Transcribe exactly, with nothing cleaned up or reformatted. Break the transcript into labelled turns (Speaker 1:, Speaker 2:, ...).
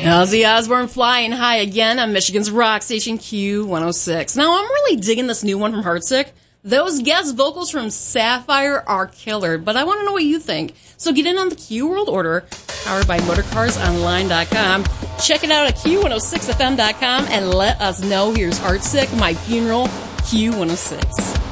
Speaker 1: Ozzy Osbourne flying high again on Michigan's rock station Q one oh six. Now, I'm really digging this new one from Heartsick. Those guest vocals from Sapphire are killer, but I want to know what you think. So get in on the Q World Order, powered by motorcars online dot com. Check it out at Q one oh six F M dot com and let us know. Here's Heartsick, My Funeral, Q one oh six.